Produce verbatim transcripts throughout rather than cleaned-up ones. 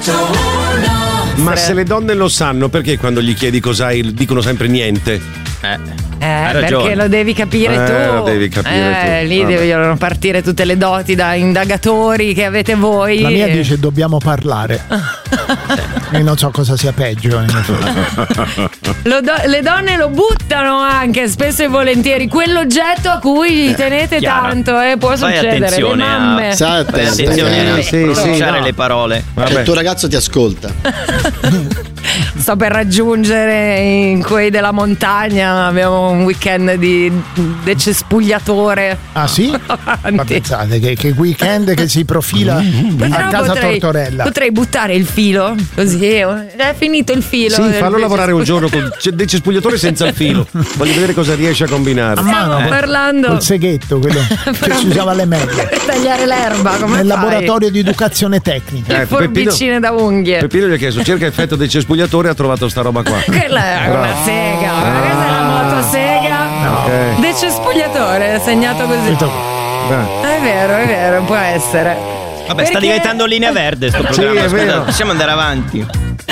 Ma se le donne lo sanno, perché quando gli chiedi cos'hai dicono sempre niente? Eh. Eh, perché lo devi capire eh, tu. Lo devi capire eh, tu. Lì Vabbè. devono partire tutte le doti da indagatori che avete voi. La mia dice dobbiamo parlare. E non so cosa sia peggio. Lo do- le donne lo buttano anche spesso e volentieri quell'oggetto a cui gli tenete Chiaro. tanto, eh, può Fai succedere. Le attenzione mamme. a, Sa- fai attenzione a eh, sì, pronunciare sì, no. le parole. Che il tuo ragazzo ti ascolta. Sto per raggiungere in quei della montagna. Abbiamo un weekend di decespugliatore. Ah sì? Ma pensate che, che weekend che si profila Però a casa potrei, Tortorella. potrei buttare il filo così. È finito il filo. Sì, del fallo lavorare un giorno con decespugliatore. del cespugliatore senza il filo. Voglio vedere cosa riesce a combinare. A mano, Stiamo parlando col seghetto, quello che si usava alle medie. per tagliare l'erba. Come Nel fai? laboratorio di educazione tecnica. Le Ecco, Peppino- forbicine da unghie. Peppino gli ha chiesto cerca effetto del cespugliatore, ha trovato sta roba qua. Quella è una sega. Ma questa è una motosega. Ok. Decespugliatore, segnato così. Beh. È vero, è vero, può essere. Vabbè, sta Perché- diventando linea verde sto programma. è Scusa, vero. possiamo andare avanti.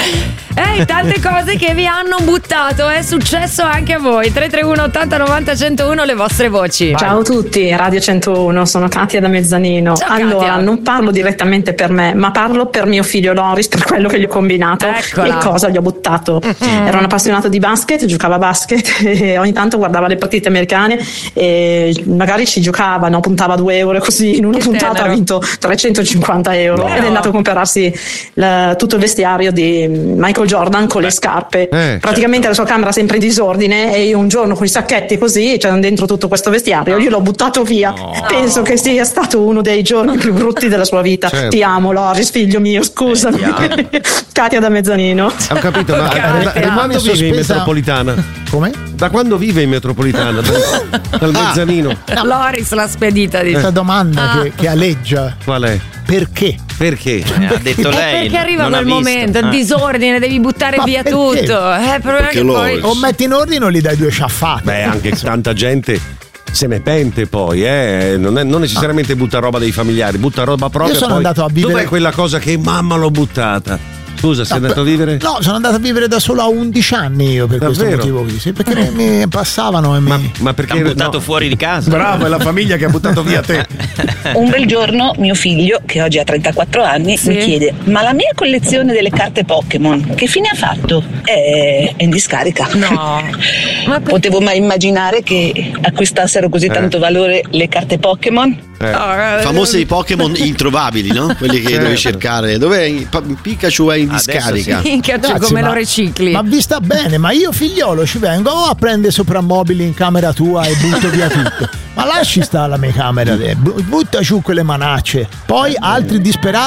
Eh, tante cose che vi hanno buttato, è successo anche a voi. tre tre uno ottanta novanta centouno le vostre voci. Ciao a tutti, Radio centouno, sono Katia da Mezzanino. Ciao, allora, Katia. non parlo direttamente per me, ma parlo per mio figlio Loris, per quello che gli ho combinato Eccola. e cosa gli ho buttato. Era un appassionato di basket, giocava a basket e ogni tanto guardava le partite americane e magari ci giocava, no? Puntava due euro così, in una Che puntata tenero. ha vinto trecentocinquanta euro No. ed è andato a comprarsi la- tutto il vestiario di Michael Jordan con le scarpe. Eh, Praticamente la sua camera sempre in disordine e io un giorno con i sacchetti così c'erano dentro tutto questo vestiario, io l'ho buttato via. Penso che sia stato uno dei giorni più brutti della sua vita. Certo. Ti amo Loris, figlio mio, scusami. Katia da Mezzanino. Ho capito, ma Katia. da, da quando Rimane vive in sospesa- metropolitana? Come? Da quando vive in metropolitana? Dal, dal mezzanino. Loris l'ha spedita di Questa domanda Ah. che, che aleggia. Qual è? Perché? Perché? Eh, ha detto Eh, lei. perché arriva non ha quel visto. momento, il Ah. disordine, devi buttare Ma via perché? tutto. Eh, il problema è che poi O metti in ordine o gli dai due sciaffate. Beh, anche tanta gente se ne pente poi, eh. Non, è, non necessariamente butta roba dei familiari, butta roba propria. Io sono poi, andato a vivere- Dov'è quella cosa che mamma l'ho buttata? Scusa, sei andato a vivere? No, sono andato a vivere da solo a undici anni io per questo Davvero? motivo qui. Sì, perché mi, mi passavano e mi. Ma, ma T'ha perché buttato no. fuori di casa. Bravo, è la famiglia che ha buttato via te. Un bel giorno mio figlio, che oggi ha trentaquattro anni, Sì. mi chiede: ma la mia collezione delle carte Pokémon che fine ha fatto? È, è in discarica. No. Ma per- Potevo mai immaginare che acquistassero così tanto valore le carte Pokémon? Eh. no, eh, Famosi Pokémon introvabili, no? Quelli che Certo. devi cercare. Dov'è? Pa- Pikachu è in Adesso discarica. minchia, cioè, Ragazzi, come ma- lo ricicli? Ma vista bene, ma io figliolo ci vengo a prendere soprammobili in camera tua e butto via tutto. Ma lasci stare la mia camera, eh, bu- butta giù quelle manacce. Poi altri disperati